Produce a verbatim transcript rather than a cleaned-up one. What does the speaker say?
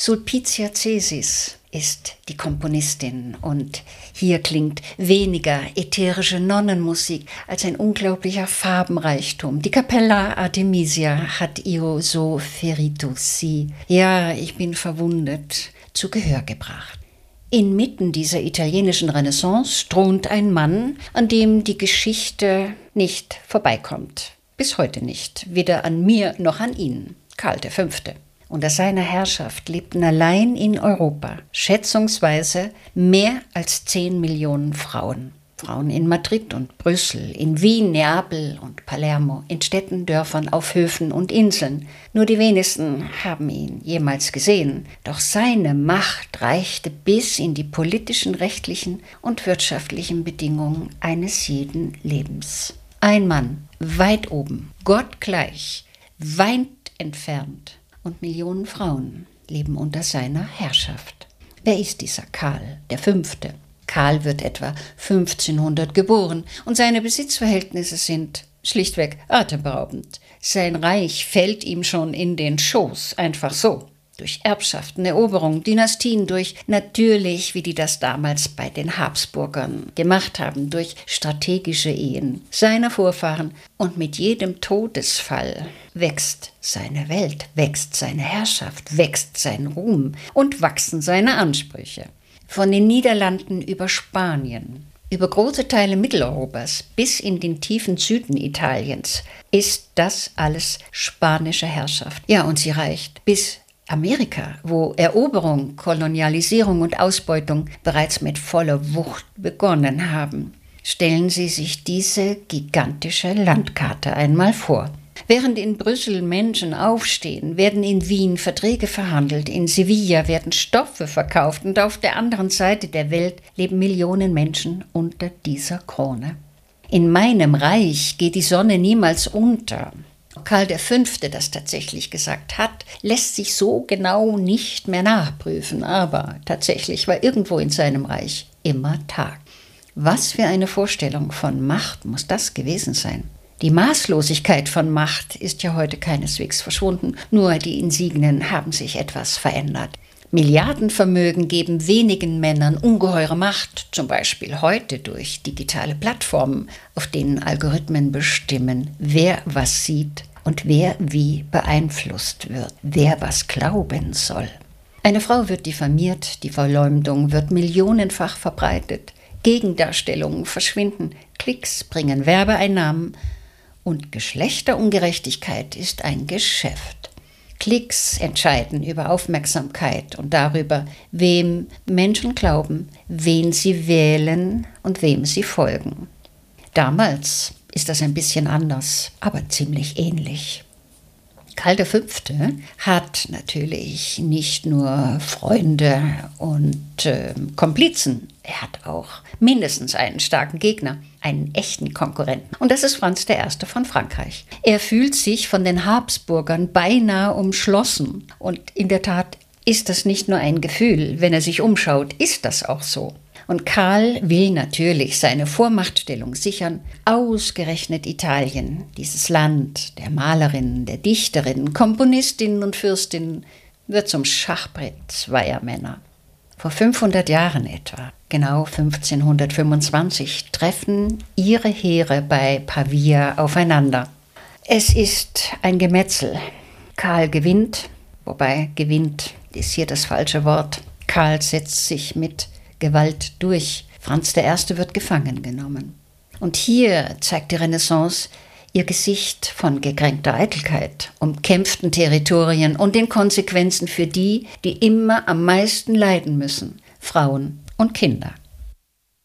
Sulpicia Cesis ist die Komponistin und hier klingt weniger ätherische Nonnenmusik als ein unglaublicher Farbenreichtum. Die Cappella Artemisia hat Io so ferito si, ja, ich bin verwundet, zu Gehör gebracht. Inmitten dieser italienischen Renaissance thront ein Mann, an dem die Geschichte nicht vorbeikommt. Bis heute nicht, weder an mir noch an ihn, Karl der Fünfte. Unter seiner Herrschaft lebten allein in Europa schätzungsweise mehr als zehn Millionen Frauen. Frauen in Madrid und Brüssel, in Wien, Neapel und Palermo, in Städten, Dörfern, auf Höfen und Inseln. Nur die wenigsten haben ihn jemals gesehen. Doch seine Macht reichte bis in die politischen, rechtlichen und wirtschaftlichen Bedingungen eines jeden Lebens. Ein Mann, weit oben, Gott gleich, weit entfernt. Und Millionen Frauen leben unter seiner Herrschaft. Wer ist dieser Karl der Fünfte? Karl wird etwa fünfzehnhundert geboren und seine Besitzverhältnisse sind schlichtweg atemberaubend. Sein Reich fällt ihm schon in den Schoß, einfach so. Durch Erbschaften, Eroberungen, Dynastien, durch natürlich, wie die das damals bei den Habsburgern gemacht haben, durch strategische Ehen seiner Vorfahren. Und mit jedem Todesfall wächst seine Welt, wächst seine Herrschaft, wächst sein Ruhm und wachsen seine Ansprüche. Von den Niederlanden über Spanien, über große Teile Mitteleuropas bis in den tiefen Süden Italiens ist das alles spanische Herrschaft. Ja, und sie reicht bis Amerika, wo Eroberung, Kolonialisierung und Ausbeutung bereits mit voller Wucht begonnen haben. Stellen Sie sich diese gigantische Landkarte einmal vor. Während in Brüssel Menschen aufstehen, werden in Wien Verträge verhandelt, in Sevilla werden Stoffe verkauft und auf der anderen Seite der Welt leben Millionen Menschen unter dieser Krone. In meinem Reich geht die Sonne niemals unter. Karl der Fünfte das tatsächlich gesagt hat, lässt sich so genau nicht mehr nachprüfen, aber tatsächlich war irgendwo in seinem Reich immer Tag. Was für eine Vorstellung von Macht muss das gewesen sein? Die Maßlosigkeit von Macht ist ja heute keineswegs verschwunden, nur die Insignien haben sich etwas verändert. Milliardenvermögen geben wenigen Männern ungeheure Macht, zum Beispiel heute durch digitale Plattformen, auf denen Algorithmen bestimmen, wer was sieht und wer wie beeinflusst wird, wer was glauben soll. Eine Frau wird diffamiert, die Verleumdung wird millionenfach verbreitet, Gegendarstellungen verschwinden, Klicks bringen Werbeeinnahmen und Geschlechterungerechtigkeit ist ein Geschäft. Klicks entscheiden über Aufmerksamkeit und darüber, wem Menschen glauben, wen sie wählen und wem sie folgen. Damals ist das ein bisschen anders, aber ziemlich ähnlich. Karl der Fünfte hat natürlich nicht nur Freunde und äh, Komplizen, er hat auch mindestens einen starken Gegner, einen echten Konkurrenten. Und das ist Franz der Erste von Frankreich. Er fühlt sich von den Habsburgern beinahe umschlossen. Und in der Tat ist das nicht nur ein Gefühl, wenn er sich umschaut, ist das auch so. Und Karl will natürlich seine Vormachtstellung sichern. Ausgerechnet Italien, dieses Land der Malerinnen, der Dichterinnen, Komponistinnen und Fürstinnen, wird zum Schachbrett zweier Männer. Vor fünfhundert Jahren etwa, genau fünfzehnhundertfünfundzwanzig, treffen ihre Heere bei Pavia aufeinander. Es ist ein Gemetzel. Karl gewinnt, wobei gewinnt ist hier das falsche Wort. Karl setzt sich mit Gewalt durch. Franz der Erste wird gefangen genommen. Und hier zeigt die Renaissance ihr Gesicht von gekränkter Eitelkeit, umkämpften Territorien und den Konsequenzen für die, die immer am meisten leiden müssen, Frauen und Kinder.